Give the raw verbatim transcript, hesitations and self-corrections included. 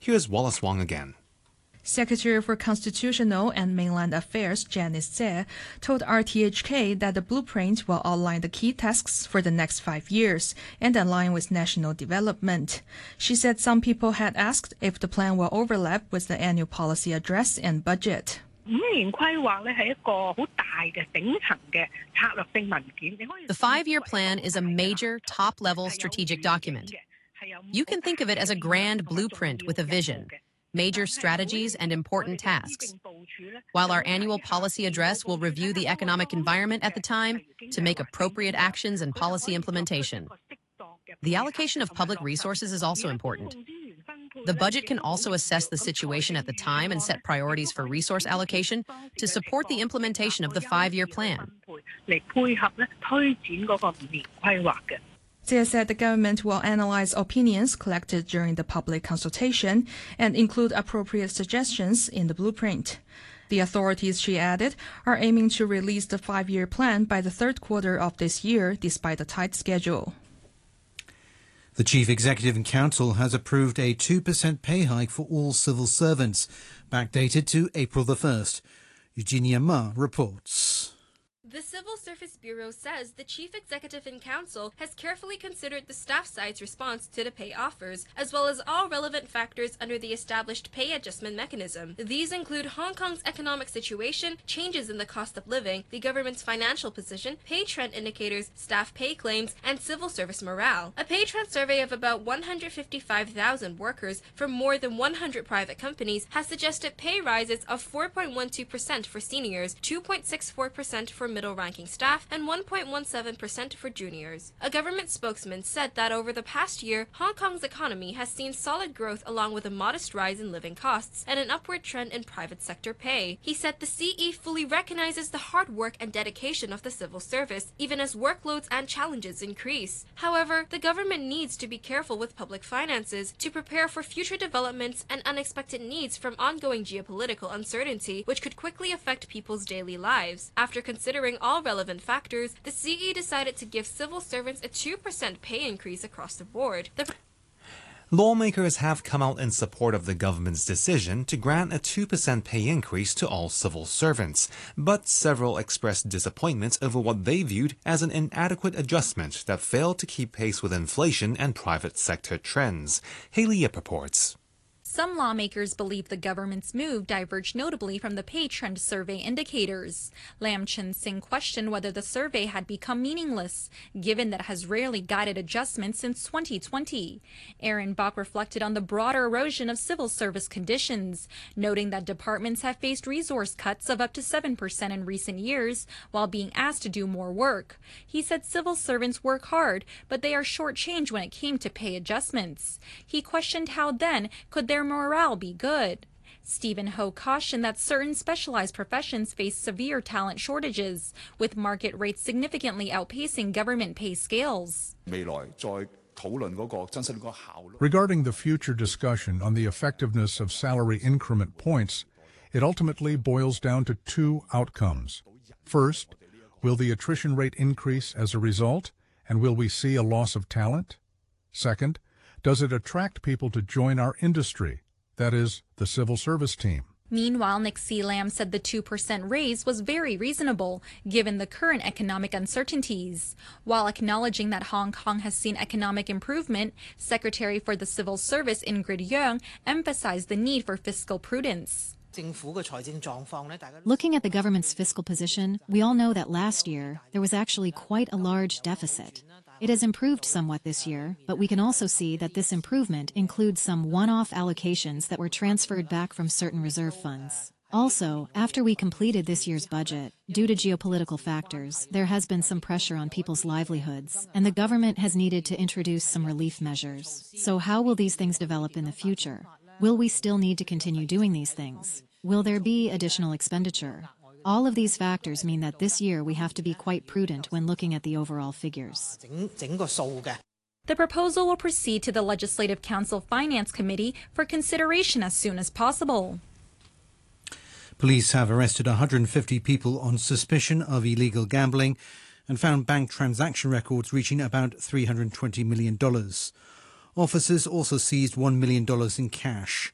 Here's Wallace Wong again. Secretary for Constitutional and Mainland Affairs Janice Tse told R T H K that the blueprint will outline the key tasks for the next five years and align with national development. She said some people had asked if the plan will overlap with the annual policy address and budget. The five-year plan is a major, top-level strategic document. You can think of it as a grand blueprint with a vision, major strategies and important tasks. While our annual policy address will review the economic environment at the time to make appropriate actions and policy implementation. The allocation of public resources is also important. The budget can also assess the situation at the time and set priorities for resource allocation to support the implementation of the five-year plan. Tse said the government will analyze opinions collected during the public consultation and include appropriate suggestions in the blueprint. The authorities, she added, are aiming to release the five-year plan by the third quarter of this year, despite the tight schedule. The Chief Executive Council has approved a two percent pay hike for all civil servants, backdated to April the first. Eugenia Ma reports. The Civil Service Bureau says the Chief Executive in Council has carefully considered the staff side's response to the pay offers, as well as all relevant factors under the established pay adjustment mechanism. These include Hong Kong's economic situation, changes in the cost of living, the government's financial position, pay trend indicators, staff pay claims, and civil service morale. A pay trend survey of about one hundred fifty-five thousand workers from more than one hundred private companies has suggested pay rises of four point one two percent for seniors, two point six four percent for middle ranking staff, and one point one seven percent for juniors. A government spokesman said that over the past year, Hong Kong's economy has seen solid growth along with a modest rise in living costs and an upward trend in private sector pay. He said the C E fully recognizes the hard work and dedication of the civil service, even as workloads and challenges increase. However, the government needs to be careful with public finances to prepare for future developments and unexpected needs from ongoing geopolitical uncertainty, which could quickly affect people's daily lives. After considering all relevant factors, the C E decided to give civil servants a two percent pay increase across the board. The Lawmakers have come out in support of the government's decision to grant a two percent pay increase to all civil servants, but several expressed disappointment over what they viewed as an inadequate adjustment that failed to keep pace with inflation and private sector trends. Haley Yip reports. Some lawmakers believe the government's move diverged notably from the pay trend survey indicators. Lam Chin Sing questioned whether the survey had become meaningless, given that it has rarely guided adjustments since twenty twenty. Aaron Bach reflected on the broader erosion of civil service conditions, noting that departments have faced resource cuts of up to seven percent in recent years while being asked to do more work. He said civil servants work hard, but they are shortchanged when it came to pay adjustments. He questioned how then could their morale be good. Stephen Ho cautioned that certain specialized professions face severe talent shortages, with market rates significantly outpacing government pay scales. Regarding the future discussion on the effectiveness of salary increment points, it ultimately boils down to two outcomes. First, will the attrition rate increase as a result, and will we see a loss of talent? Second, does it attract people to join our industry, that is, the civil service team? Meanwhile, Nick C. Lam said the two percent raise was very reasonable, given the current economic uncertainties. While acknowledging that Hong Kong has seen economic improvement, Secretary for the Civil Service Ingrid Yeung emphasized the need for fiscal prudence. Looking at the government's fiscal position, we all know that last year there was actually quite a large deficit. It has improved somewhat this year, but we can also see that this improvement includes some one-off allocations that were transferred back from certain reserve funds. Also, after we completed this year's budget, due to geopolitical factors, there has been some pressure on people's livelihoods, and the government has needed to introduce some relief measures. So how will these things develop in the future? Will we still need to continue doing these things? Will there be additional expenditure? All of these factors mean that this year we have to be quite prudent when looking at the overall figures. The proposal will proceed to the Legislative Council Finance Committee for consideration as soon as possible. Police have arrested one hundred fifty people on suspicion of illegal gambling and found bank transaction records reaching about three hundred twenty million dollars. Officers also seized one million dollars in cash.